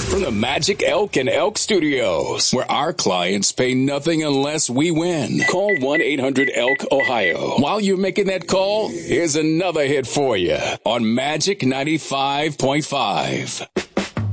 From the Magic Elk and Elk Studios, where our clients pay nothing unless we win. Call 1-800-ELK-OHIO. While you're making that call, here's another hit for you on Magic 95.5.